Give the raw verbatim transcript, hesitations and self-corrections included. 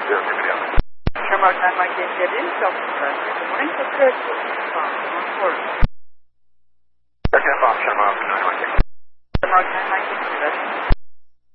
zero two P M. Shamrock nine Mike Yankee, self-defense. Good morning, what's good? Uh, report.